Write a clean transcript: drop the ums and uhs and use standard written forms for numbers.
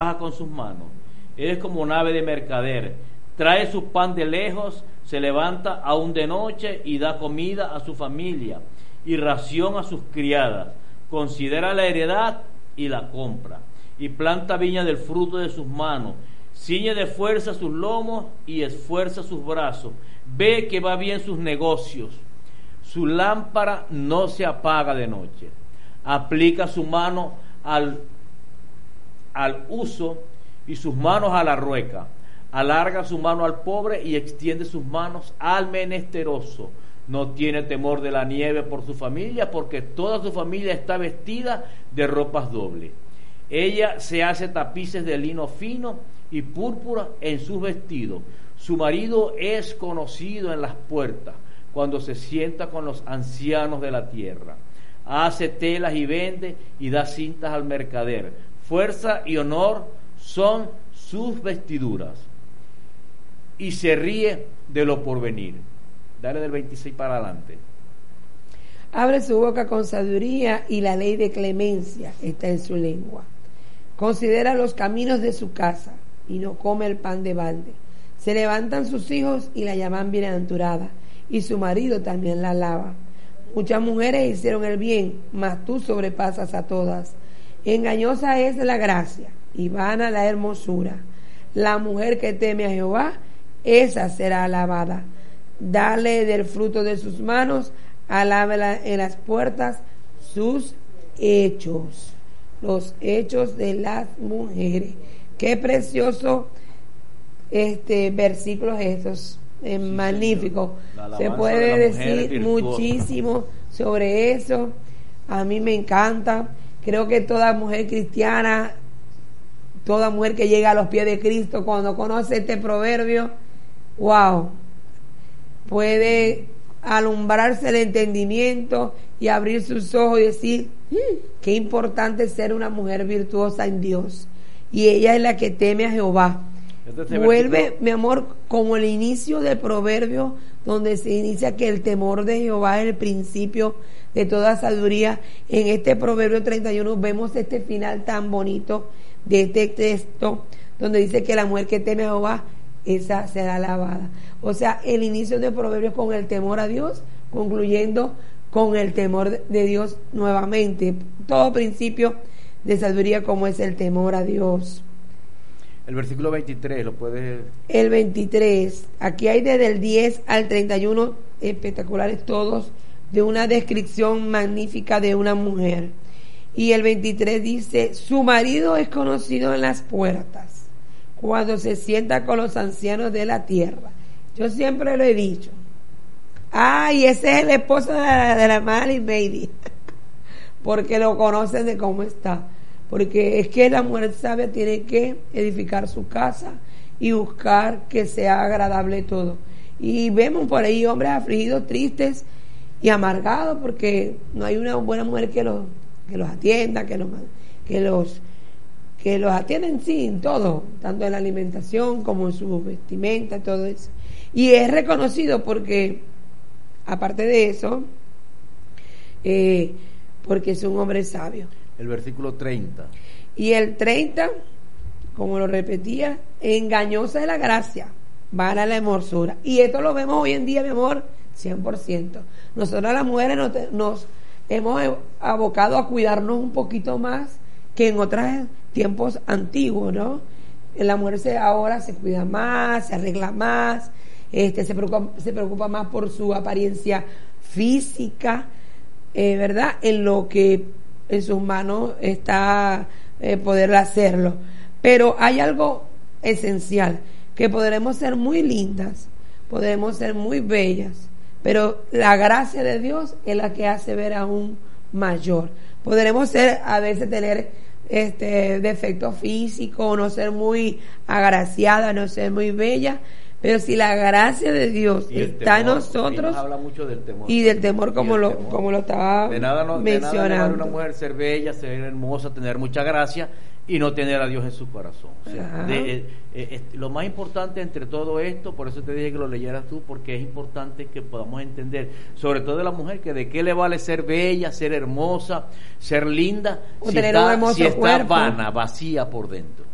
trabaja con sus manos. Él es como nave de mercader, trae su pan de lejos, se levanta aún de noche y da comida a su familia y ración a sus criadas. Considera la heredad y la compra, y planta viña del fruto de sus manos. Ciñe de fuerza sus lomos y esfuerza sus brazos. Ve que va bien sus negocios. Su lámpara no se apaga de noche. Aplica su mano al uso y sus manos a la rueca. Alarga su mano al pobre y extiende sus manos al menesteroso. No tiene temor de la nieve por su familia, porque toda su familia está vestida de ropas dobles. Ella se hace tapices de lino fino y púrpura en sus vestidos. Su marido es conocido en las puertas, cuando se sienta con los ancianos de la tierra. Hace telas y vende y da cintas al mercader. Fuerza y honor son sus vestiduras, y se ríe de lo porvenir. Dale del 26 para adelante. Abre su boca con sabiduría y la ley de clemencia está en su lengua. Considera los caminos de su casa y no come el pan de balde. Se levantan sus hijos y la llaman bienaventurada, y su marido también la alaba. Muchas mujeres hicieron el bien, mas tú sobrepasas a todas. Engañosa es la gracia y vana la hermosura. La mujer que teme a Jehová, esa será alabada. Dale del fruto de sus manos, alábala en las puertas sus hechos. Los hechos de las mujeres. Qué precioso versículos estos, magnífico. Se puede decir muchísimo sobre eso. A mí me encanta. Creo que toda mujer cristiana, toda mujer que llega a los pies de Cristo, cuando conoce este proverbio, wow, puede alumbrarse el entendimiento y abrir sus ojos y decir, qué importante es ser una mujer virtuosa en Dios. Y ella es la que teme a Jehová. Vuelve, mi amor, como el inicio del proverbio, donde se inicia que el temor de Jehová es el principio de toda sabiduría. En este proverbio 31 vemos este final tan bonito de este texto, donde dice que la mujer que teme a Jehová, esa será alabada. O sea, el inicio del proverbio con el temor a Dios, concluyendo con el temor de Dios nuevamente. Todo principio de sabiduría como es el temor a Dios. El versículo 23, ¿lo puedes...? El 23, aquí hay desde el 10 al 31, espectaculares todos, de una descripción magnífica de una mujer. Y el 23 dice, su marido es conocido en las puertas, cuando se sienta con los ancianos de la tierra. Yo siempre lo he dicho. Ay, ese es el esposo de la Marilyn Baby. Porque lo conocen de cómo está. Porque es que la mujer sabia tiene que edificar su casa y buscar que sea agradable todo. Y vemos por ahí hombres afligidos, tristes y amargados, porque no hay una buena mujer que los atienda, que los atienda en sí, en todo, tanto en la alimentación como en su vestimenta, todo eso. Y es reconocido porque, aparte de eso, porque es un hombre sabio. El versículo 30. Y el 30, como lo repetía, engañosa es la gracia, vana la hermosura. Y esto lo vemos hoy en día, mi amor, 100%. Nosotras las mujeres nos hemos abocado a cuidarnos un poquito más que en otros tiempos antiguos, ¿no? La mujer ahora se cuida más, se arregla más, se preocupa más por su apariencia física, ¿verdad? En lo que en sus manos está poder hacerlo. Pero hay algo esencial, que podremos ser muy lindas, podremos ser muy bellas, pero la gracia de Dios es la que hace ver aún mayor. Podremos a veces tener defectos físicos, no ser muy agraciada, no ser muy bella, pero si la gracia de Dios está en nosotros, habla mucho del temor, y del temor como lo estaba mencionando. De nada una mujer ser bella, ser hermosa, tener mucha gracia y no tener a Dios en su corazón. O sea, lo más importante entre todo esto, por eso te dije que lo leyeras tú, porque es importante que podamos entender, sobre todo de la mujer, que de qué le vale ser bella, ser hermosa, ser linda, o tener un hermoso cuerpo, está vana, vacía por dentro.